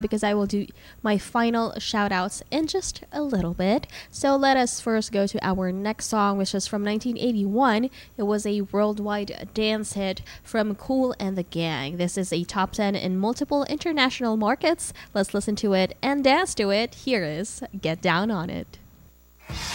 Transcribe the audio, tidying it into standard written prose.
because I will do my final shout outs in just a little bit. So let us first go to our next song, which is from 1981. It was a worldwide dance hit from Kool and the Gang. This is a top 10 in multiple international markets. Let's listen to it and dance to it. Here is Get Down on It.